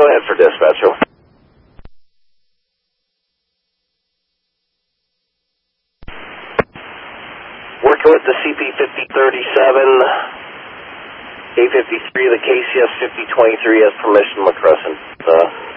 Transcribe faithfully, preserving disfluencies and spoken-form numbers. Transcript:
Go ahead for dispatcher. Working with the C P fifty thirty-seven, A fifty-three, the K C S fifty twenty-three has permission, McCrescent. Uh,